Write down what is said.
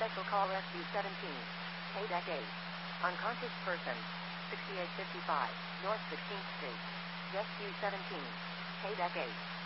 Special call SU-17. Paydeck 8. Unconscious person. 6855. North 16th Street. Rescue 17. Paydeck 8.